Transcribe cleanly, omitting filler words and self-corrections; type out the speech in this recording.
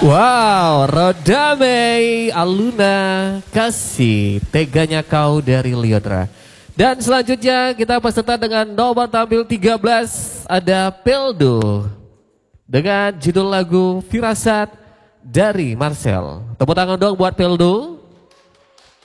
Wow, Rodamei Aluna Kasih teganya kau dari Liodra. Dan selanjutnya kita peserta dengan nomor tampil 13 ada Peldo dengan judul lagu Firasat dari Marcel. Tepuk tangan dong buat Peldo.